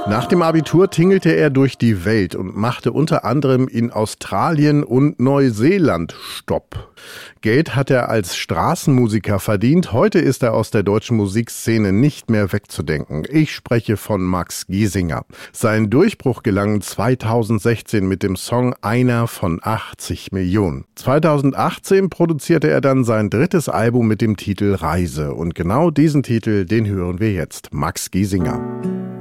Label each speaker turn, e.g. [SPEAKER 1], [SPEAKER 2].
[SPEAKER 1] Nach dem Abitur tingelte er durch die Welt und machte unter anderem in Australien und Neuseeland Stopp. Geld hat er als Straßenmusiker verdient. Heute ist er aus der deutschen Musikszene nicht mehr wegzudenken. Ich spreche von Max Giesinger. Sein Durchbruch gelang 2016 mit dem Song Einer von 80 Millionen. 2018 produzierte er dann sein drittes Album mit dem Titel Reise. Und genau diesen Titel, den hören wir jetzt. Max Giesinger.